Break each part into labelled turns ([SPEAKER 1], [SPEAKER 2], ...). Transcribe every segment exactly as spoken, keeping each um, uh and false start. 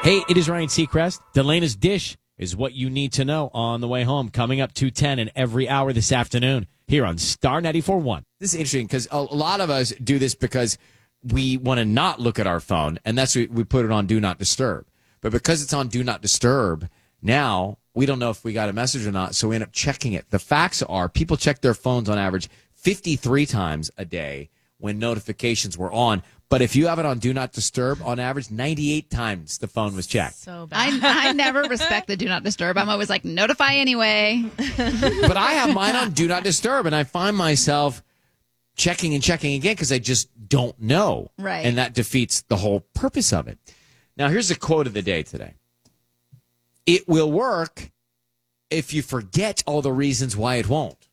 [SPEAKER 1] Hey, it is Ryan Seacrest. Delena's Dish is what you need to know on the way home. Coming up two ten and every hour this afternoon here on Star ninety-four point one.
[SPEAKER 2] This is interesting because a lot of us do this because we want to not look at our phone, and that's why we put it on Do Not Disturb. But because it's on Do Not Disturb, now we don't know if we got a message or not, so we end up checking it. The facts are people check their phones on average fifty-three times a day when notifications were on. But if you have it on Do Not Disturb, on average, ninety-eight times the phone was checked.
[SPEAKER 3] So bad. I, I never respect the Do Not Disturb. I'm always like, notify anyway.
[SPEAKER 2] But I have mine on Do Not Disturb, and I find myself checking and checking again because I just don't know.
[SPEAKER 3] Right.
[SPEAKER 2] And that defeats the whole purpose of it. Now, here's the quote of the day today. It will work if you forget all the reasons why it won't.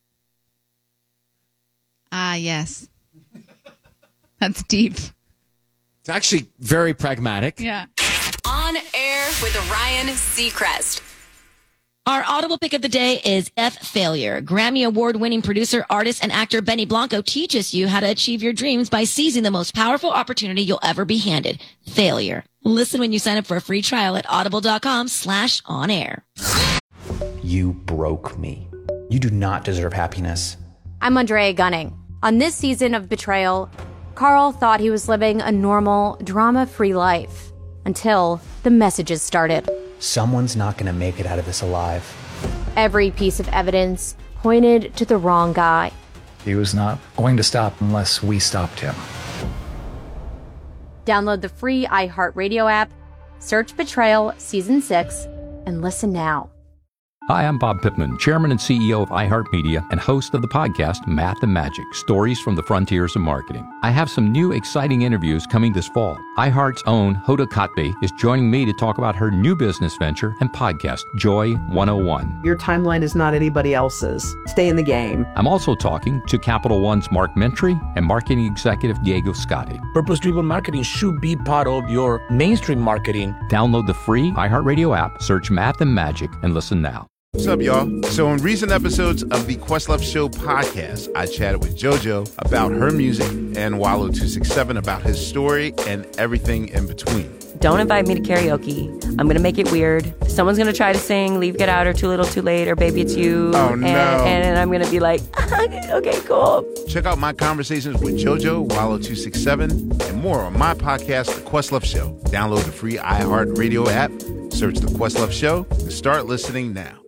[SPEAKER 3] Ah, yes. That's deep.
[SPEAKER 2] It's actually very pragmatic.
[SPEAKER 3] Yeah.
[SPEAKER 4] On Air with Ryan Seacrest.
[SPEAKER 5] Our audible pick of the day is F Failure. Grammy award-winning producer, artist, and actor Benny Blanco teaches you how to achieve your dreams by seizing the most powerful opportunity you'll ever be handed. Failure. Listen when you sign up for a free trial at audible.com slash on air.
[SPEAKER 6] You broke me. You do not deserve happiness.
[SPEAKER 7] I'm Andrea Gunning. On this season of Betrayal, Carl thought he was living a normal, drama-free life until the messages started.
[SPEAKER 6] Someone's not going to make it out of this alive.
[SPEAKER 7] Every piece of evidence pointed to the wrong guy.
[SPEAKER 8] He was not going to stop unless we stopped him.
[SPEAKER 7] Download the free iHeartRadio app, search Betrayal Season six, and listen now.
[SPEAKER 9] Hi, I'm Bob Pittman, Chairman and C E O of iHeartMedia and host of the podcast Math and Magic, Stories from the Frontiers of Marketing. I have some new exciting interviews coming this fall. iHeart's own Hoda Kotb is joining me to talk about her new business venture and podcast, Joy one oh one.
[SPEAKER 10] Your timeline is not anybody else's. Stay in the game.
[SPEAKER 9] I'm also talking to Capital One's Mark Mentry and marketing executive Diego Scotti.
[SPEAKER 11] Purpose-driven marketing should be part of your mainstream marketing.
[SPEAKER 9] Download the free iHeartRadio app, search Math and Magic, and listen now.
[SPEAKER 12] What's up, y'all? So in recent episodes of the Questlove Show podcast, I chatted with JoJo about her music and Wallow two sixty-seven about his story and everything in between.
[SPEAKER 13] Don't invite me to karaoke. I'm going to make it weird. Someone's going to try to sing Leave, Get Out, or Too Little, Too Late, or Baby, It's You.
[SPEAKER 12] Oh, no.
[SPEAKER 13] And, and I'm going to be like, okay, cool.
[SPEAKER 12] Check out my conversations with JoJo, Wallow two sixty-seven, and more on my podcast, The Questlove Show. Download the free iHeartRadio app, search The Questlove Show, and start listening now.